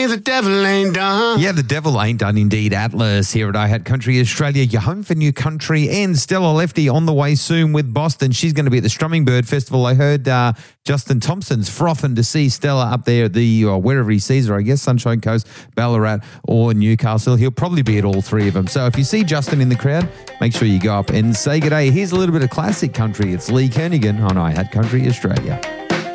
me the devil ain't done. Yeah, the devil ain't done indeed. Atlas here at I Hat Country Australia, your home for new country, and Stella Lefty on the way soon with Boston. She's going to be at the Strumming Bird Festival. I heard Justin Thompson's frothing to see Stella up there at the wherever he sees her, I guess Sunshine Coast, Ballarat or Newcastle. He'll probably be at all three of them. So if you see Justin in the crowd, make sure you go up and say good day. Here's a little bit of classic country. It's Lee Kernaghan on I Hat Country Australia.